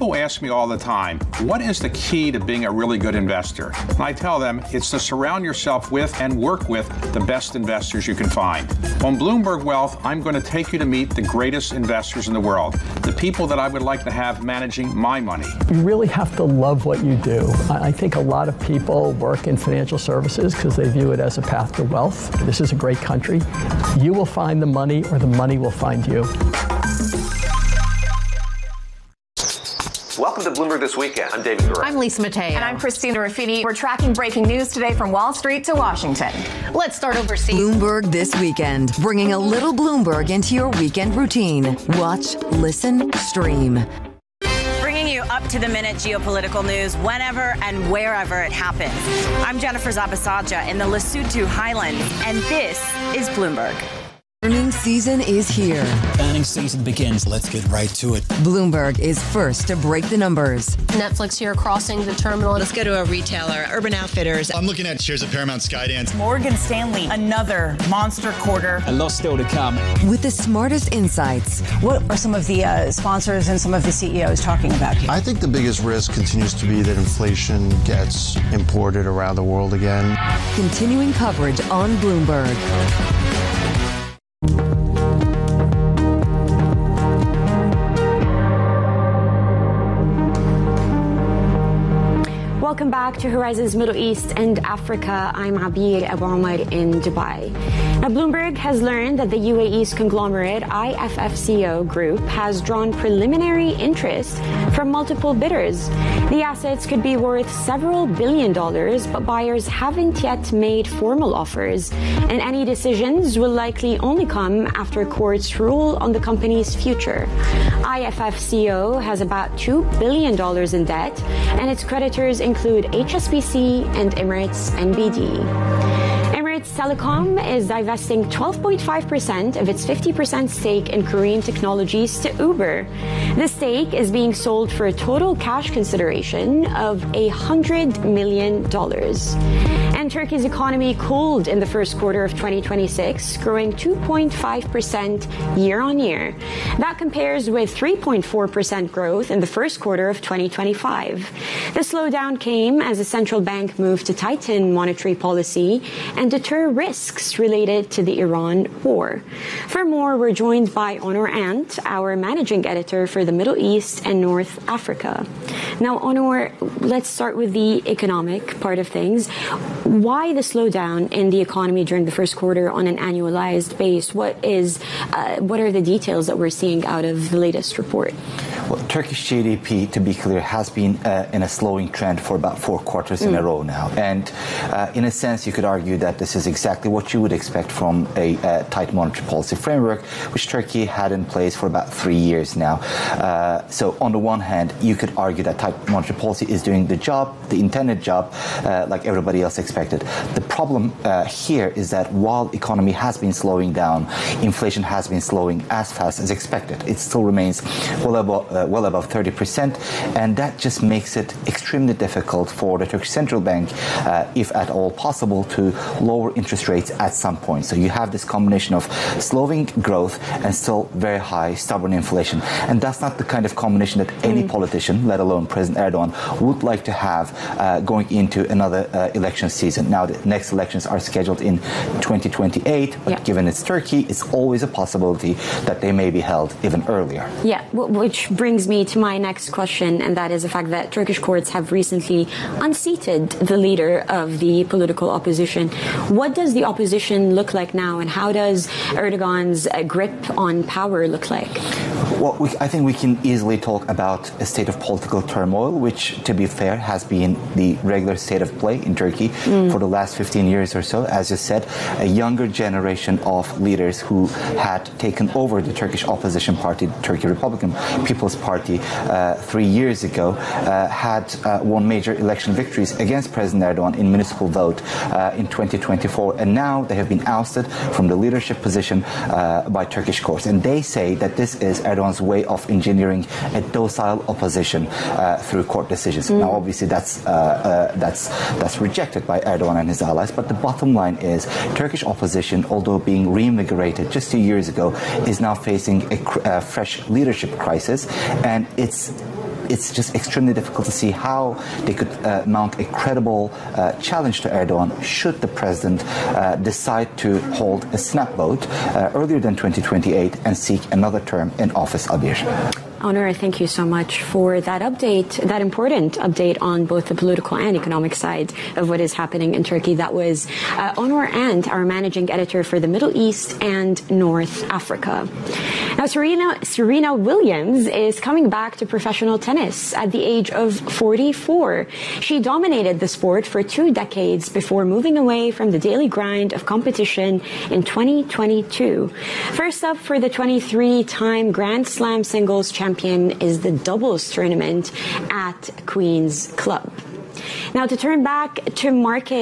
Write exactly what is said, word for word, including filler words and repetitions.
People ask me all the time, what is the key to being a really good investor? And I tell them it's to surround yourself with and work with the best investors you can find. On Bloomberg Wealth, I'm going to take you to meet the greatest investors in the world, the people that I would like to have managing my money. You really have to love what you do. I think a lot of people work in financial services because they view it as a path to wealth. This is a great country. You will find the money or the money will find you. Welcome to Bloomberg This Weekend. I'm David Gura. I'm Lisa Mateo. And I'm Christina Ruffini. We're tracking breaking news today from Wall Street to Washington. Let's start overseas. Bloomberg This Weekend, bringing a little Bloomberg into your weekend routine. Watch, listen, stream. Bringing you up-to-the-minute geopolitical news whenever and wherever it happens. I'm Jennifer Zabasaja in the Lesotho Highlands, and this is Bloomberg. Earnings season is here. Earnings season begins. Let's get right to it. Bloomberg is first to break the numbers. Netflix here crossing the terminal. Let's go to a retailer, Urban Outfitters. I'm looking at shares of Paramount Skydance. Morgan Stanley, another monster quarter. A lot still to come. With the smartest insights. What are some of the uh, sponsors and some of the C E Os talking about here? I think the biggest risk continues to be that inflation gets imported around the world again. Continuing coverage on Bloomberg. Welcome back to Horizons Middle East and Africa. I'm Abir Abu Omar in Dubai. Now, Bloomberg has learned that the U A E's conglomerate I F F C O Group has drawn preliminary interest from multiple bidders. The assets could be worth several billion dollars, but buyers haven't yet made formal offers, and any decisions will likely only come after courts rule on the company's future. I F F C O has about two billion dollars in debt, and its creditors include H S B C and Emirates N B D. Emirates Telecom is divesting twelve point five percent of its fifty percent stake in Korean Technologies to Uber. The stake is being sold for a total cash consideration of one hundred million dollars. And Turkey's economy cooled in the first quarter of twenty twenty-six, growing two point five percent year on year. That compares with three point four percent growth in the first quarter of twenty twenty-five. The slowdown came as the central bank moved to tighten monetary policy and deter risks related to the Iran war. For more, we're joined by Onur Ant, our managing editor for the Middle East and North Africa. Now, Onur, let's start with the economic part of things. Why the slowdown in the economy during the first quarter on an annualized base? What is, uh, what are the details that we're seeing out of the latest report? Well, Turkish G D P, to be clear, has been uh, in a slowing trend for about four quarters mm. in a row now. And uh, in a sense, you could argue that this is exactly what you would expect from a uh, tight monetary policy framework, which Turkey had in place for about three years now. Uh, so on the one hand, you could argue that tight monetary policy is doing the job, the intended job, uh, like everybody else expected. The problem uh, here is that while the economy has been slowing down, inflation has been slowing as fast as expected. It still remains well above, uh, well above thirty percent, and that just makes it extremely difficult for the Turkish Central Bank, uh, if at all possible, to lower interest rates at some point. So you have this combination of slowing growth and still very high, stubborn inflation. And that's not the kind of combination that any mm. politician, let alone President Erdogan, would like to have uh, going into another uh, election season. Now, the next elections are scheduled in twenty twenty-eight, but yeah. given it's Turkey, it's always a possibility that they may be held even earlier. Yeah, which brings me to my next question, and that is the fact that Turkish courts have recently unseated the leader of the political opposition. What does the opposition look like now, and how does Erdogan's uh, grip on power look like? Well, we, I think we can easily talk about a state of political turmoil, which, to be fair, has been the regular state of play in Turkey mm. for the last fifteen years or so. As you said, a younger generation of leaders who had taken over the Turkish opposition party, the Turkey Republican People's Party, uh, three years ago, uh, had uh, won major election victories against President Erdogan in municipal vote uh, in twenty twenty-four. And now they have been ousted from the leadership position uh, by Turkish courts. And they say that this is Erdogan's way of engineering a docile opposition uh, through court decisions. Mm. Now, obviously, that's uh, uh, that's that's rejected by Erdogan and his allies. But the bottom line is, Turkish opposition, although being reinvigorated just two years ago, is now facing a, a fresh leadership crisis, and it's it's just extremely difficult to see how they could uh, mount a credible uh, challenge to Erdogan should the president uh, decide to hold a snap vote uh, earlier than twenty twenty-eight and seek another term in office, Albir. Onur, thank you so much for that update, that important update on both the political and economic side of what is happening in Turkey. That was uh, Onur Ant, our managing editor for the Middle East and North Africa. Now, Serena, Serena Williams is coming back to professional tennis at the age of forty-four. She dominated the sport for two decades before moving away from the daily grind of competition in twenty twenty-two. First up for the twenty-three-time Grand Slam singles champion is the doubles tournament at Queen's Club. Now, to turn back to market